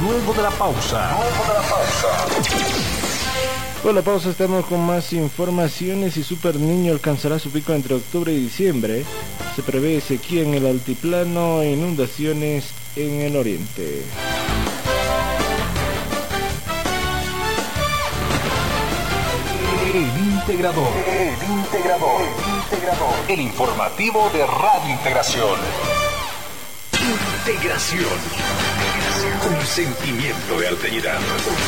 luego de la pausa. Con la pausa estamos con más informaciones y Super Niño alcanzará su pico entre octubre y diciembre. Se prevé sequía en el altiplano e inundaciones en el oriente. El Integrador. El informativo de Radio Integración. Integración. Un sentimiento de alteridad.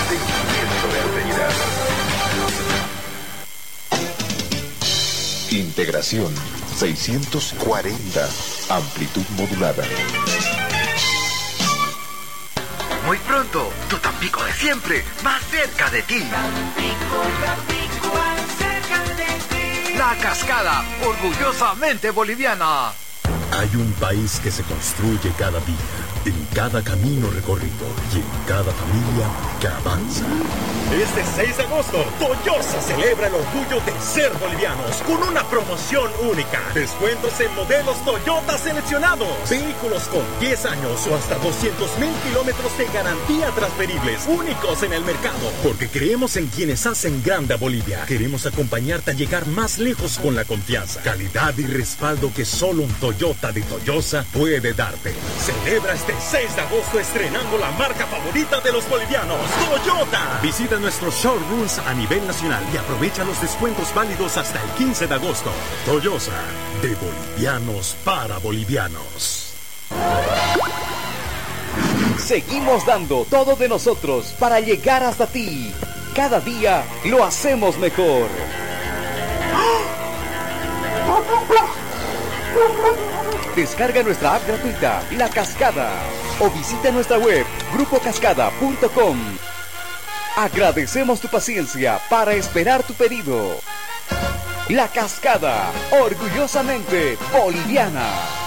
Integración 640. Amplitud modulada. Muy pronto, tu Tampico de siempre, más cerca de ti. Tampico, más cerca de ti. La Cascada, orgullosamente boliviana. Hay un país que se construye cada día, en cada camino recorrido y en cada familia que avanza. Este 6 de agosto, Toyosa celebra el orgullo de ser bolivianos con una promoción única. Descuentos en modelos Toyota seleccionados. Vehículos con 10 años o hasta 200,000 kilómetros de garantía transferibles, únicos en el mercado. Porque creemos en quienes hacen grande a Bolivia. Queremos acompañarte a llegar más lejos con la confianza, calidad y respaldo que solo un Toyota de Toyosa puede darte. Celebra este 6 de agosto estrenando la marca favorita de los bolivianos, Toyota. Visita nuestros showrooms a nivel nacional y aprovecha los descuentos válidos hasta el 15 de agosto. Toyosa, de bolivianos para bolivianos. Seguimos dando todo de nosotros para llegar hasta ti. Cada día lo hacemos mejor. Descarga nuestra app gratuita, La Cascada, o visita nuestra web, grupocascada.com. Agradecemos tu paciencia para esperar tu pedido. La Cascada, orgullosamente boliviana.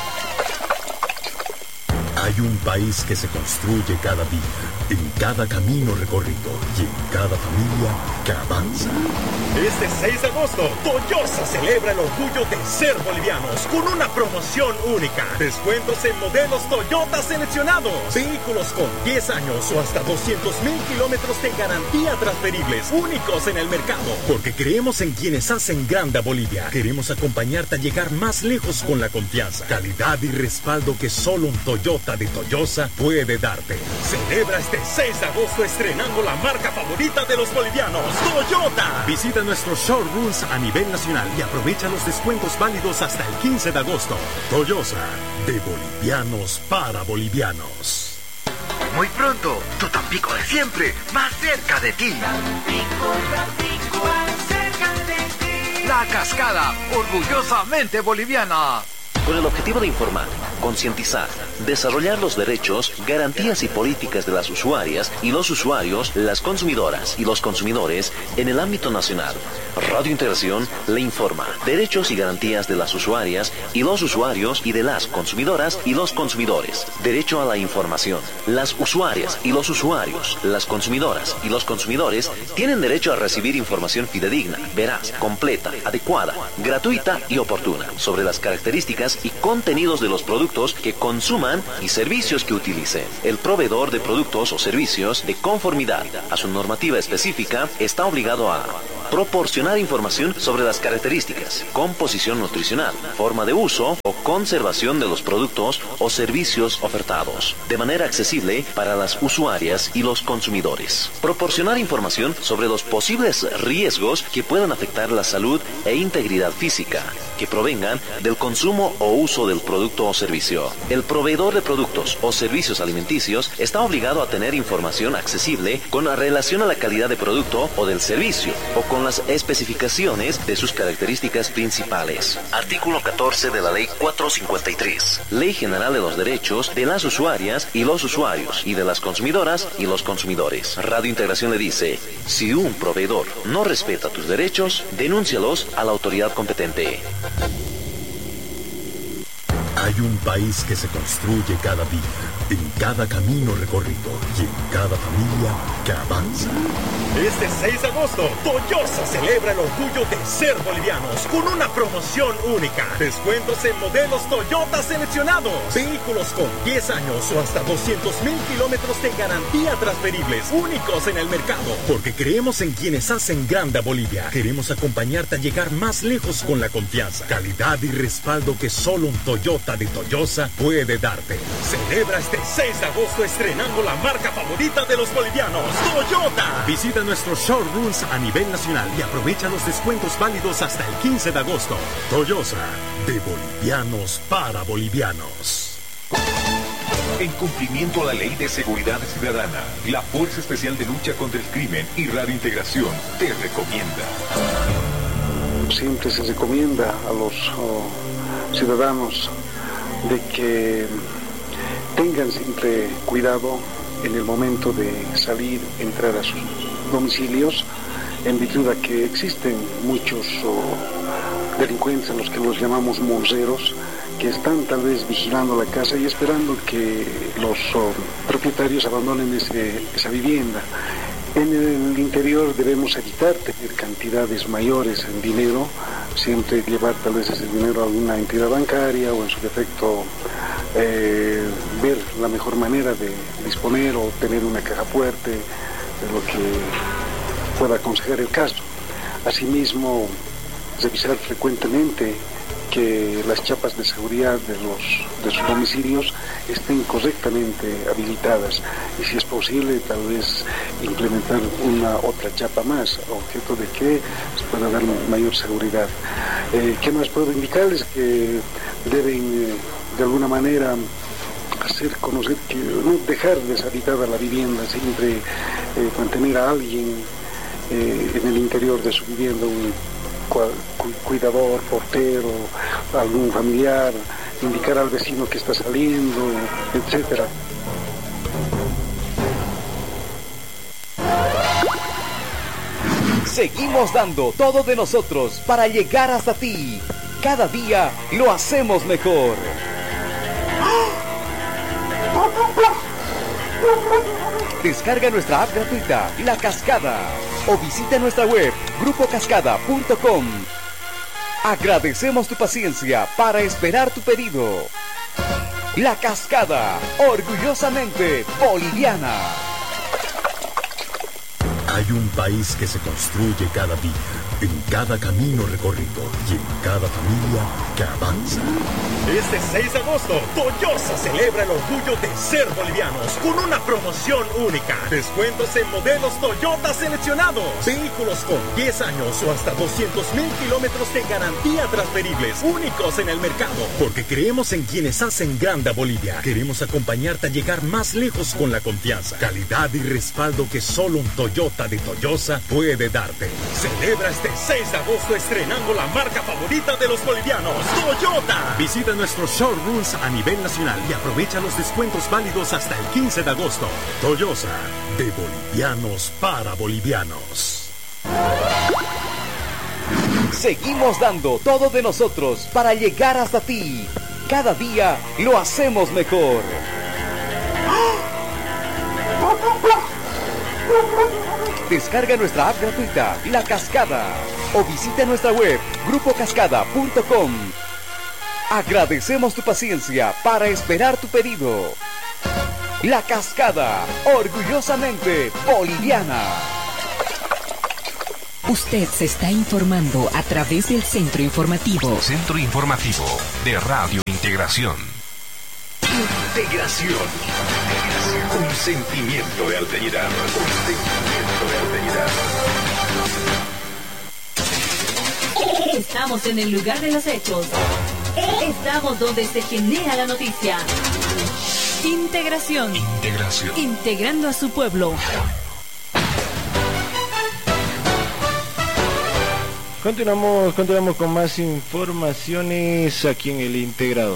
Hay un país que se construye cada día, en cada camino recorrido y en cada familia que avanza. Este 6 de agosto, Toyosa celebra el orgullo de ser bolivianos con una promoción única. Descuentos en modelos Toyota seleccionados. Vehículos con 10 años o hasta 200,000 kilómetros de garantía transferibles, únicos en el mercado. Porque creemos en quienes hacen grande a Bolivia. Queremos acompañarte a llegar más lejos con la confianza, calidad y respaldo que solo un Toyota de Toyosa puede darte. Celebra este 6 de agosto estrenando la marca favorita de los bolivianos, Toyota. Visita nuestros showrooms a nivel nacional y aprovecha los descuentos válidos hasta el 15 de agosto. Toyosa, de bolivianos para bolivianos. Muy pronto, tu Tampico de siempre, más cerca de ti. Tampico, más cerca de ti. La Cascada, orgullosamente boliviana. Con el objetivo de informar, concientizar, desarrollar los derechos, garantías y políticas de las usuarias y los usuarios, las consumidoras y los consumidores en el ámbito nacional. Radio Integración le informa derechos y garantías de las usuarias y los usuarios y de las consumidoras y los consumidores. Derecho a la información. Las usuarias y los usuarios, las consumidoras y los consumidores tienen derecho a recibir información fidedigna, veraz, completa, adecuada, gratuita y oportuna sobre las características y contenidos de los productos que consuman y servicios que utilicen. El proveedor de productos o servicios de conformidad a su normativa específica está obligado a proporcionar información sobre las características, composición nutricional, forma de uso o conservación de los productos o servicios ofertados, de manera accesible para las usuarias y los consumidores. Proporcionar información sobre los posibles riesgos que puedan afectar la salud e integridad física, que provengan del consumo o uso del producto o servicio. El proveedor de productos o servicios alimenticios está obligado a tener información accesible con relación a la calidad de producto o del servicio, o con las especificaciones de sus características principales. Artículo 14 de la Ley 453. Ley General de los Derechos de las Usuarias y los Usuarios y de las Consumidoras y los Consumidores. Radio Integración le dice, si un proveedor no respeta tus derechos, denúncialos a la autoridad competente. Hay un país que se construye cada día, en cada camino recorrido y en cada familia que avanza. Este 6 de agosto, Toyosa celebra el orgullo de ser bolivianos con una promoción única. Descuentos en modelos Toyota seleccionados. Vehículos con 10 años o hasta 200,000 kilómetros de garantía transferibles, únicos en el mercado. Porque creemos en quienes hacen grande a Bolivia. Queremos acompañarte a llegar más lejos con la confianza, calidad y respaldo que solo un Toyota de Toyosa puede darte. Celebra este 6 de agosto estrenando la marca favorita de los bolivianos, Toyota. Visita nuestros showrooms a nivel nacional y aprovecha los descuentos válidos hasta el 15 de agosto. Toyosa, de bolivianos para bolivianos. En cumplimiento a la Ley de Seguridad Ciudadana, la Fuerza Especial de Lucha contra el Crimen y Radio Integración te recomienda. Siempre se recomienda a los ciudadanos de que tengan siempre cuidado en el momento de salir, entrar a sus domicilios, en virtud de que existen muchos delincuentes, a los que los llamamos monceros, que están tal vez vigilando la casa y esperando que los propietarios abandonen esa vivienda. En el interior debemos evitar tener cantidades mayores en dinero, siempre llevar tal vez ese dinero a alguna entidad bancaria o en su defecto ver la mejor manera de disponer o tener una caja fuerte, de lo que pueda aconsejar el caso. Asimismo, revisar frecuentemente que las chapas de seguridad de sus domicilios estén correctamente habilitadas y, si es posible, tal vez implementar una otra chapa más, a objeto de que se pueda dar mayor seguridad. ¿Qué más puedo indicarles? Que deben de alguna manera hacer conocer que no dejar deshabitada la vivienda, siempre mantener a alguien en el interior de su vivienda, un cuidador, portero, algún familiar, indicar al vecino que está saliendo, etcétera. Seguimos dando todo de nosotros para llegar hasta ti. Cada día lo hacemos mejor. Descarga nuestra app gratuita, La Cascada, o visita nuestra web, grupocascada.com. Agradecemos tu paciencia para esperar tu pedido. La Cascada, orgullosamente boliviana. Hay un país que se construye cada día, en cada camino recorrido y en cada familia que avanza. Este 6 de agosto, Toyosa celebra el orgullo de ser bolivianos con una promoción única. Descuentos en modelos Toyota seleccionados. Vehículos con 10 años o hasta 200,000 kilómetros de garantía transferibles, únicos en el mercado. Porque creemos en quienes hacen grande a Bolivia. Queremos acompañarte a llegar más lejos con la confianza, calidad y respaldo que solo un Toyota de Toyosa puede darte. Celebra este 6 de agosto estrenando la marca favorita de los bolivianos, Toyota. Visita nuestros showrooms a nivel nacional y aprovecha los descuentos válidos hasta el 15 de agosto. Toyosa, de bolivianos para bolivianos. Seguimos dando todo de nosotros para llegar hasta ti. Cada día lo hacemos mejor. Descarga nuestra app gratuita, La Cascada, o visita nuestra web, grupocascada.com. Agradecemos tu paciencia para esperar tu pedido. La Cascada, orgullosamente boliviana. Usted se está informando a través del Centro Informativo. Centro Informativo de Radio Integración. Integración. Un sentimiento de alteridad. Un sentimiento de alteridad. Estamos en el lugar de los hechos. Estamos donde se genera la noticia. Integración. Integración. Integrando a su pueblo. Continuamos con más informaciones aquí en el Integrador.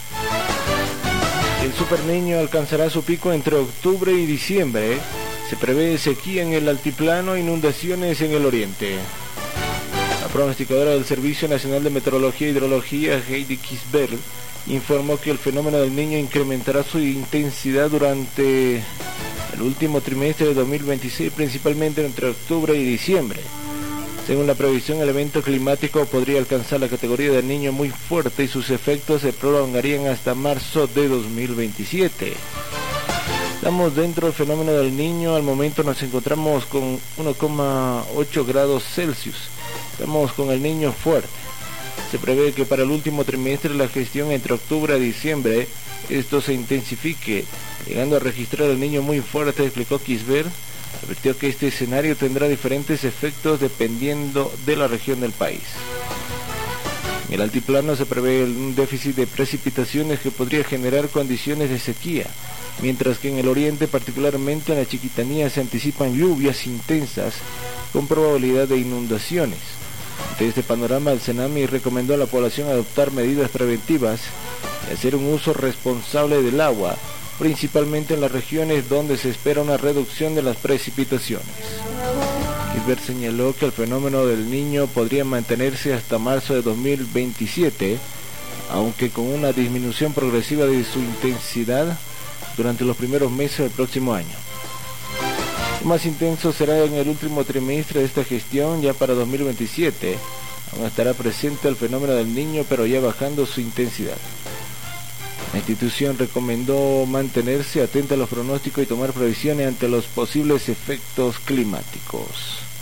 El Super Niño alcanzará su pico entre octubre y diciembre. Se prevé sequía en el altiplano e inundaciones en el oriente. La pronosticadora del Servicio Nacional de Meteorología e Hidrología, Heidi Kisberg, informó que el fenómeno del Niño incrementará su intensidad durante el último trimestre de 2026, principalmente entre octubre y diciembre. Según la previsión, el evento climático podría alcanzar la categoría de Niño muy fuerte y sus efectos se prolongarían hasta marzo de 2027. Estamos dentro del fenómeno del Niño. Al momento nos encontramos con 1,8 grados Celsius. Estamos con el Niño fuerte. Se prevé que para el último trimestre de la gestión, entre octubre a diciembre, esto se intensifique, llegando a registrar el Niño muy fuerte, explicó Kisbert. Advirtió que este escenario tendrá diferentes efectos dependiendo de la región del país. En el altiplano se prevé un déficit de precipitaciones que podría generar condiciones de sequía, mientras que en el oriente, particularmente en la Chiquitanía, se anticipan lluvias intensas con probabilidad de inundaciones. Ante este panorama, el Senami recomendó a la población adoptar medidas preventivas y hacer un uso responsable del agua, principalmente en las regiones donde se espera una reducción de las precipitaciones. Kisbert señaló que el fenómeno del Niño podría mantenerse hasta marzo de 2027, aunque con una disminución progresiva de su intensidad durante los primeros meses del próximo año. Lo más intenso será en el último trimestre de esta gestión. Ya para 2027 aún estará presente el fenómeno del Niño, pero ya bajando su intensidad. La institución recomendó mantenerse atenta a los pronósticos y tomar previsiones ante los posibles efectos climáticos.